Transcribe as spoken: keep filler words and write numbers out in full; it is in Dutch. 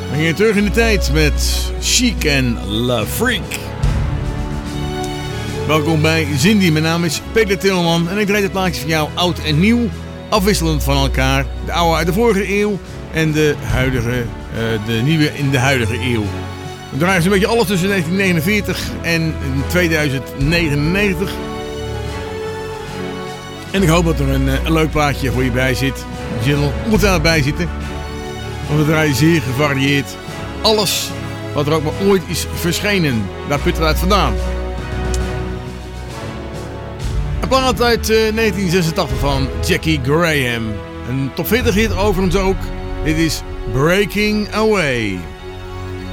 We gingen terug in de tijd met Chic en La Freak. Welkom bij Zindie, mijn naam is Peter Tilman en ik draai het plaatje van jou oud en nieuw, afwisselend van elkaar. De oude uit de vorige eeuw en de huidige, uh, de nieuwe in de huidige eeuw. We draaien zo'n beetje alles tussen negentien negenenveertig en tweeduizend negenennegentig. En ik hoop dat er een, een leuk plaatje voor je bij zit. Jill moet er bij zitten. Want we draaien zeer gevarieerd. Alles wat er ook maar ooit is verschenen. Daar putten we uit vandaan. Een plaat uit uh, negentien zesentachtig van Jackie Graham. Een top veertig hit overigens ook. Dit is Breaking Away.